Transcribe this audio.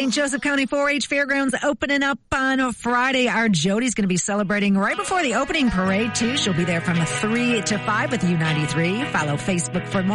St. Joseph County 4-H Fairgrounds opening up on Friday. Our Jody's going to be celebrating right before the opening parade, too. She'll be there from 3 to 5 with U93. Follow Facebook for more.